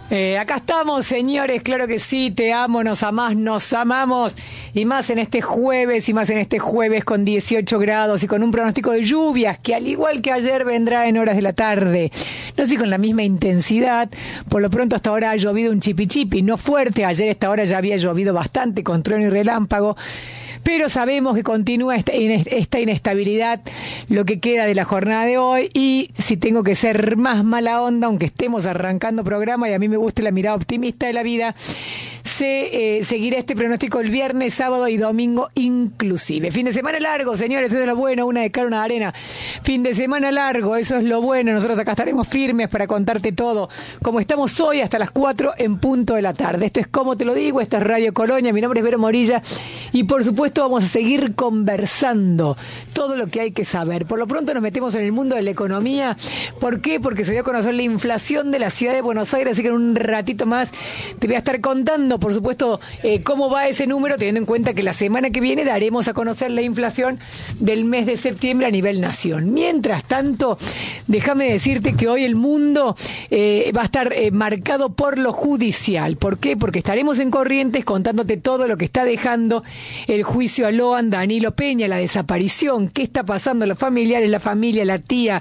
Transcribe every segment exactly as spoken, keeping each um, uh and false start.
Eh, acá estamos, señores, claro que sí, te amo, nos amás, nos amamos, y más en este jueves, y más en este jueves con dieciocho grados y con un pronóstico de lluvias que al igual que ayer vendrá en horas de la tarde, no sé si con la misma intensidad, por lo pronto hasta ahora ha llovido un chipi chipi, no fuerte, ayer a esta hora ya había llovido bastante con trueno y relámpago, pero sabemos que continúa esta, esta inestabilidad lo que queda de la jornada de hoy, y si tengo que ser más mala onda, aunque estemos arrancando programa y a mí me gusta la mirada optimista de la vida, se eh, seguirá este pronóstico el viernes, sábado y domingo inclusive. Fin de semana largo, señores, eso es lo bueno, una de cara, una de arena. Fin de semana largo, eso es lo bueno. Nosotros acá estaremos firmes para contarte todo, como estamos hoy hasta las cuatro en punto de la tarde. Esto es Como Te Lo Digo, esta es Radio Colonia, mi nombre es Vero Morilla y por supuesto vamos a seguir conversando todo lo que hay que saber. Por lo pronto nos metemos en el mundo de la economía. ¿Por qué? Porque se dio a conocer la inflación de la ciudad de Buenos Aires, así que en un ratito más te voy a estar contando, por supuesto, eh, cómo va ese número, teniendo en cuenta que la semana que viene daremos a conocer la inflación del mes de septiembre a nivel nación. Mientras tanto, déjame decirte que hoy el mundo eh, va a estar eh, marcado por lo judicial. ¿Por qué? Porque estaremos en Corrientes contándote todo lo que está dejando el juicio a Loan, Danilo Peña, la desaparición, qué está pasando, los familiares, la familia, la tía,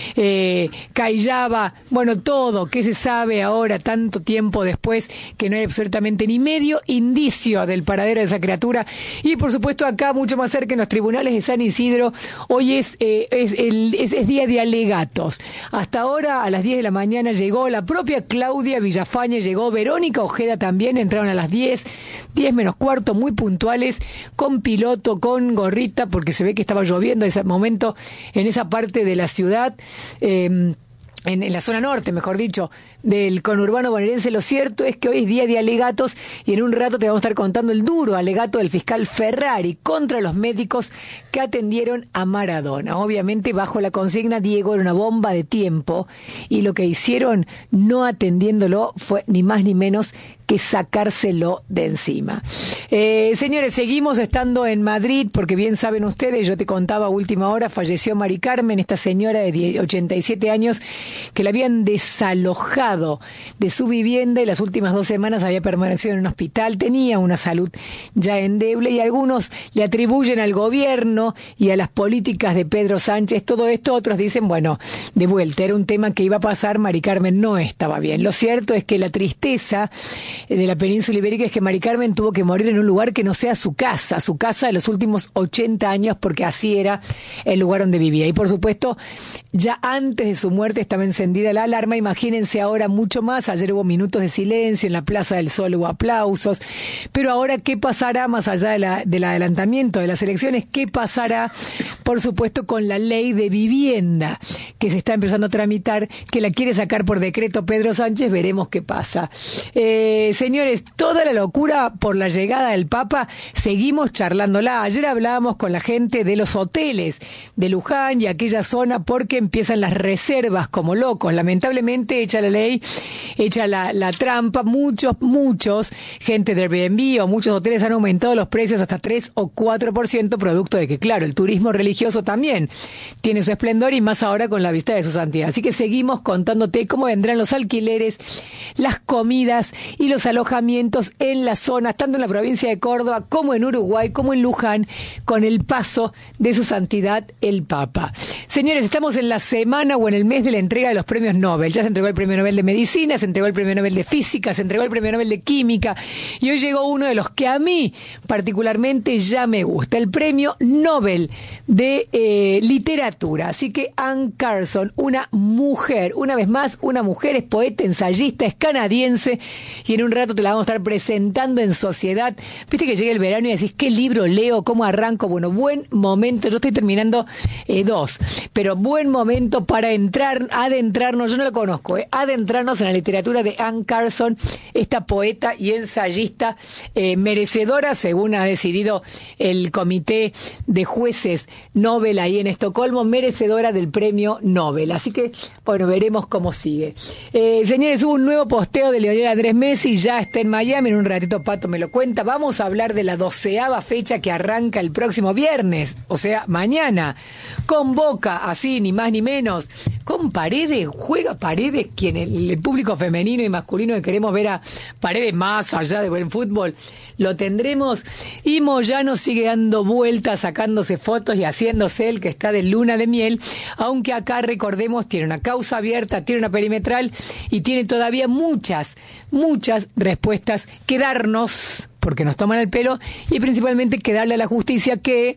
eh, Cayaba, bueno, todo, qué se sabe ahora, tanto tiempo después, que no hay absolutamente ni medio indicio del paradero de esa criatura. Y por supuesto acá, mucho más cerca, en los tribunales de San Isidro, hoy es, eh, es, el, es, es día de alegatos. Hasta ahora, a las diez de la mañana, llegó la propia Claudia Villafañe, llegó Verónica Ojeda también, entraron a las diez, diez menos cuarto, muy puntuales, con piloto, con gorrita, porque se ve que estaba lloviendo en ese momento en esa parte de la ciudad, eh, En, en la zona norte, mejor dicho, del conurbano bonaerense. Lo cierto es que hoy es día de alegatos y en un rato te vamos a estar contando el duro alegato del fiscal Ferrari contra los médicos que atendieron a Maradona. Obviamente bajo la consigna Diego era una bomba de tiempo, y lo que hicieron no atendiéndolo fue ni más ni menos que sacárselo de encima. Eh, señores, seguimos estando en Madrid porque bien saben ustedes, yo te contaba a última hora, falleció Mari Carmen, esta señora de ochenta y siete años que la habían desalojado de su vivienda y las últimas dos semanas había permanecido en un hospital, tenía una salud ya endeble y algunos le atribuyen al gobierno y a las políticas de Pedro Sánchez todo esto, otros dicen, bueno, de vuelta, era un tema que iba a pasar, Mari Carmen no estaba bien. Lo cierto es que la tristeza de la península ibérica es que Mari Carmen tuvo que morir en un lugar que no sea su casa, su casa de los últimos ochenta años, porque así era el lugar donde vivía. Y por supuesto, ya antes de su muerte estaba encendida la alarma, imagínense ahora mucho más. Ayer hubo minutos de silencio, en la Plaza del Sol hubo aplausos, pero ahora ¿qué pasará más allá de la, del adelantamiento de las elecciones? ¿Qué pasará, por supuesto, con la ley de vivienda que se está empezando a tramitar, que la quiere sacar por decreto Pedro Sánchez? Veremos qué pasa. Eh, señores, toda la locura por la llegada del Papa, seguimos charlándola. Ayer hablábamos con la gente de los hoteles de Luján y aquella zona porque empiezan las reservas como locos. Lamentablemente, hecha la ley, hecha la, la trampa, muchos, muchos, gente de Airbnb o muchos hoteles han aumentado los precios hasta tres o cuatro por ciento, producto de que, claro, el turismo religioso también tiene su esplendor y más ahora con la vista de su santidad. Así que seguimos contándote cómo vendrán los alquileres, las comidas y los alojamientos en las zonas, tanto en la provincia de Córdoba como en Uruguay, como en Luján, con el paso de su santidad el Papa. Señores, estamos en la semana o en el mes de la entrega de los premios Nobel. Ya se entregó el premio Nobel de Medicina, se entregó el premio Nobel de Física, se entregó el premio Nobel de Química y hoy llegó uno de los que a mí particularmente ya me gusta, el premio Nobel de eh, Literatura. Así que Anne Carson, una mujer, una vez más, una mujer, es poeta, ensayista, es canadiense y en un rato te la vamos a estar presentando en sociedad. Viste que llega el verano y decís, ¿qué libro leo? ¿Cómo arranco? Bueno, buen momento, yo estoy terminando eh, dos, pero buen momento para entrar, adentrarnos, yo no lo conozco, eh, adentrarnos en la literatura de Anne Carson, esta poeta y ensayista eh, merecedora, según ha decidido el comité de jueces Nobel ahí en Estocolmo, merecedora del premio Nobel. Así que, bueno, veremos cómo sigue. Eh, señores, hubo un nuevo posteo de Lionel Andrés Messi, ya está en Miami, en un ratito Pato me lo cuenta. vamos a hablar de la doceava fecha que arranca el próximo viernes, o sea, mañana, con Boca, así, ni más ni menos, con Paredes, juega Paredes, quien el, el público femenino y masculino que queremos ver a Paredes más allá de buen fútbol, lo tendremos, y Moyano sigue dando vueltas, sacándose fotos y haciéndose el que está de luna de miel, aunque acá, recordemos, tiene una causa abierta, tiene una perimetral y tiene todavía muchas, muchas respuestas que darnos, porque nos toman el pelo, y principalmente que darle a la justicia que,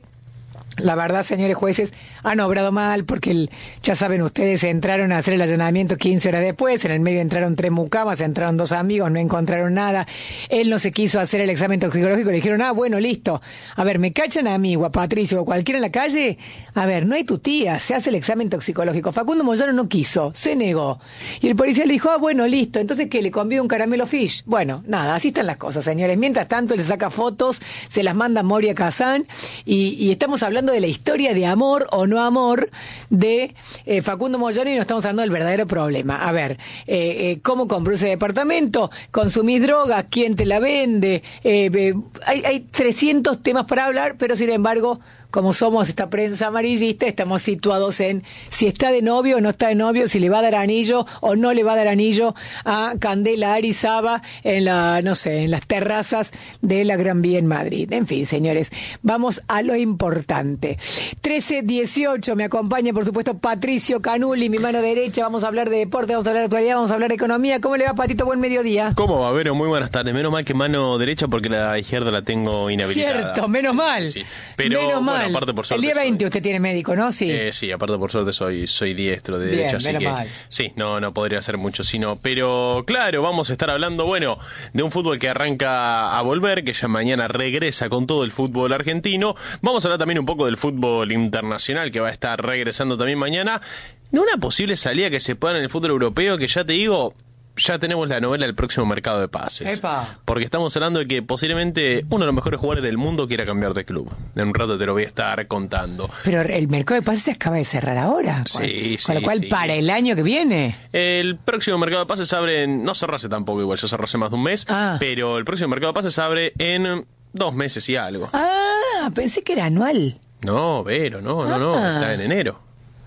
la verdad, señores jueces, han obrado mal, porque el, ya saben ustedes, entraron a hacer el allanamiento quince horas después, en el medio entraron tres mucamas, entraron dos amigos, no encontraron nada, él no se quiso hacer el examen toxicológico, le dijeron, ah, bueno, listo, a ver, me cachan a mí o a Patricio o cualquiera en la calle, a ver, no hay tu tía, se hace el examen toxicológico. Facundo Moyano no quiso, se negó, y el policía le dijo, ah, bueno, listo, entonces ¿qué? ¿Le convido un caramelo fish? Bueno, nada, así están las cosas, señores. Mientras tanto, él se saca fotos, se las manda a Moria Kazán, y, y estamos hablando de la historia de amor o no amor de eh, Facundo Moyano, y no estamos hablando del verdadero problema. A ver, eh, eh, ¿cómo compró ese departamento? ¿Consumís drogas? ¿Quién te la vende? Eh, eh, hay, hay trescientos temas para hablar, pero sin embargo, como somos esta prensa amarillista, estamos situados en si está de novio o no está de novio, si le va a dar anillo o no le va a dar anillo a Candela Arizaba en la, no sé, en las terrazas de la Gran Vía en Madrid. En fin, señores, vamos a lo importante. trece dieciocho, me acompaña, por supuesto, Patricio Canuli, mi mano derecha. Vamos a hablar de deporte, vamos a hablar de actualidad, vamos a hablar de economía. ¿Cómo le va, Patito? Buen mediodía. ¿Cómo va, Vero? Muy buenas tardes. Menos mal que mano derecha, porque la izquierda la tengo inhabilitada. Cierto, menos mal. Sí, sí. Pero, menos mal. Bueno, aparte por suerte, el día veinte soy... usted tiene médico, ¿no? Sí. Eh, sí, aparte por suerte soy soy diestro de Bien, derecha, así que mal. sí, no no podría hacer mucho sino, pero claro, vamos a estar hablando, bueno, de un fútbol que arranca a volver, que ya mañana regresa con todo el fútbol argentino. Vamos a hablar también un poco del fútbol internacional, que va a estar regresando también mañana, de una posible salida que se pueda en el fútbol europeo, que ya te digo, ya tenemos la novela del próximo mercado de pases. Epa. Porque estamos hablando de que posiblemente uno de los mejores jugadores del mundo quiera cambiar de club. En un rato te lo voy a estar contando. Pero el mercado de pases se acaba de cerrar ahora. Sí, con, sí, con lo cual, sí. para el año que viene. El próximo mercado de pases abre en... No cerró hace tampoco, igual, ya cerró hace más de un mes. Ah. Pero el próximo mercado de pases abre en dos meses y algo. Ah, pensé que era anual. No, Vero, no, no, no. Ah. Está en enero.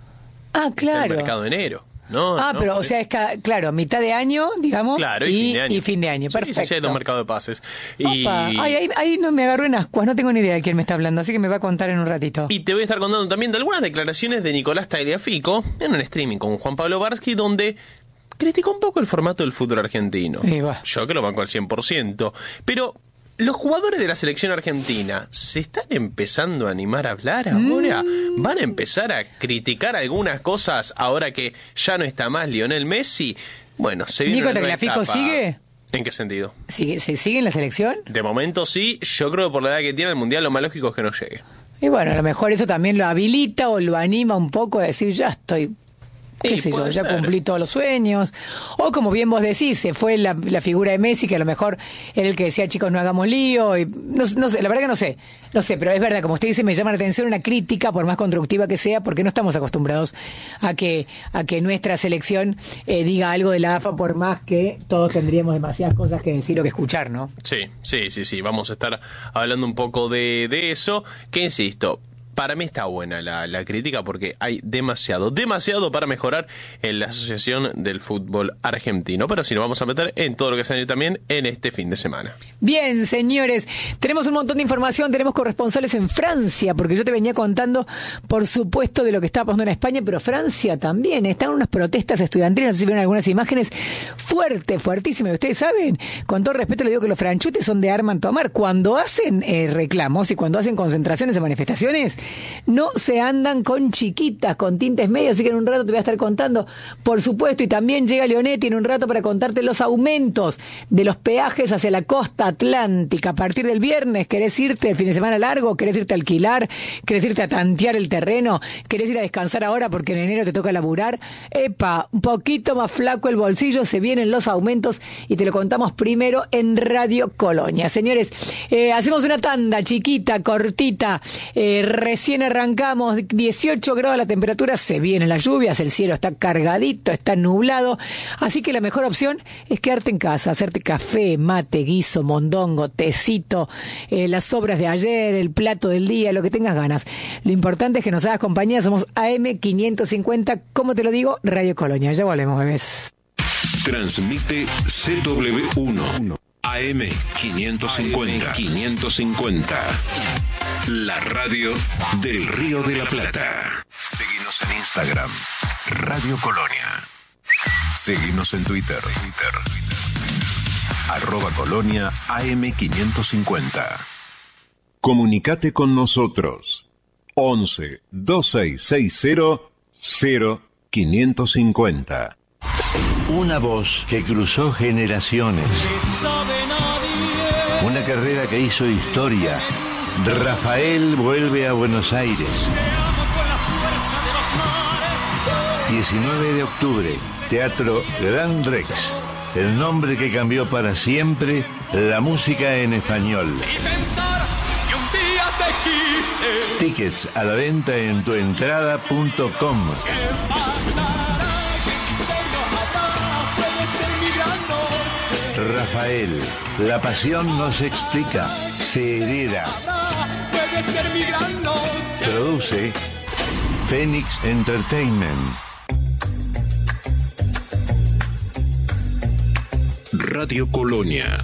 Ah, Está claro. el mercado de enero. No, Ah, no, pero, o Vero. sea, es ca- claro, mitad de año, digamos, Claro, y, y, fin de año. y fin de año. Sí, Perfecto. Sí, sí, hay dos mercados de pases. Y... Opa. Ay, ahí, ahí no me agarró en ascuas, no tengo ni idea de quién me está hablando, así que me va a contar en un ratito. Y te voy a estar contando también de algunas declaraciones de Nicolás Tagliafico en un streaming con Juan Pablo Barsky, donde criticó un poco el formato del fútbol argentino. Y va. Yo que lo banco al cien por ciento. Pero los jugadores de la selección argentina se están empezando a animar a hablar ahora. Mm. ¿Van a empezar a criticar algunas cosas ahora que ya no está más Lionel Messi? Bueno, se viene ¿Nico una nueva Tagliafico etapa. sigue? ¿En qué sentido? ¿Sigue, se, ¿Sigue en la selección? De momento sí. Yo creo que por la edad que tiene el Mundial lo más lógico es que no llegue. Y bueno, a lo mejor eso también lo habilita o lo anima un poco a decir, ya estoy, qué Sí, sé yo, puede ya ser. cumplí todos los sueños. O como bien vos decís, se fue la, la figura de Messi, que a lo mejor era el que decía, chicos, no hagamos lío. Y no, no sé, la verdad que no sé, no sé, pero es verdad, como usted dice, me llama la atención una crítica, por más constructiva que sea, porque no estamos acostumbrados a que a que nuestra selección eh, diga algo de la A F A, por más que todos tendríamos demasiadas cosas que decir o que escuchar, ¿no? Sí, sí, sí, sí. Vamos a estar hablando un poco de, de eso. Que insisto, para mí está buena la, la crítica porque hay demasiado, demasiado para mejorar en la Asociación del Fútbol Argentino. Pero si nos vamos a meter en todo lo que sale también en este fin de semana. Bien, señores, tenemos un montón de información, tenemos corresponsales en Francia, porque yo te venía contando, por supuesto, de lo que está pasando en España, pero Francia también, están unas protestas estudiantiles, no sé si vieron algunas imágenes, fuerte, fuertísimas, ustedes saben, con todo respeto le digo que los franchutes son de arma en tomar, cuando hacen eh, reclamos y cuando hacen concentraciones y manifestaciones, no se andan con chiquitas, con tintes medios, así que en un rato te voy a estar contando, por supuesto, y también llega Leonetti en un rato para contarte los aumentos de los peajes hacia la costa atlántica. A partir del viernes, ¿querés irte el fin de semana largo? ¿Querés irte a alquilar? ¿Querés irte a tantear el terreno? ¿Querés ir a descansar ahora porque en enero te toca laburar? Epa, un poquito más flaco el bolsillo, se vienen los aumentos y te lo contamos primero en Radio Colonia. Señores, eh, hacemos una tanda chiquita, cortita, eh, recién arrancamos, dieciocho grados la temperatura, se vienen las lluvias, el cielo está cargadito, está nublado, así que la mejor opción es quedarte en casa, hacerte café, mate, guiso, mondongo, tecito, eh, las sobras de ayer, el plato del día, lo que tengas ganas. Lo importante es que nos hagas compañía, somos A M quinientos cincuenta, como te lo digo, Radio Colonia. Ya volvemos, bebés. Transmite C W uno, A M quinientos cincuenta. quinientos cincuenta. La radio del Río de la Plata. Seguinos en Instagram, Radio Colonia. Seguinos en Twitter, Twitter. Arroba Colonia A M quinientos cincuenta. Comunicate con nosotros. once, dos seis seis cero, cero quinientos cincuenta. Una voz que cruzó generaciones. Una carrera que hizo historia. Rafael vuelve a Buenos Aires. diecinueve de octubre, Teatro Gran Rex. El nombre que cambió para siempre la música en español. Tickets a la venta en tuentrada punto com. Rafael, la pasión no se explica, se hereda. Produce Phoenix Entertainment. Radio Colonia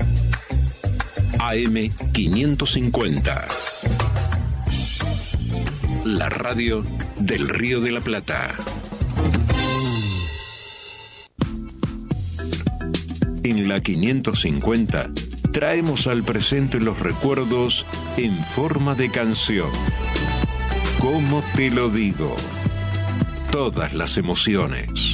A M quinientos cincuenta. La radio del Río de la Plata. En la quinientos cincuenta traemos al presente los recuerdos en forma de canción. ¿Cómo te lo digo? Todas las emociones.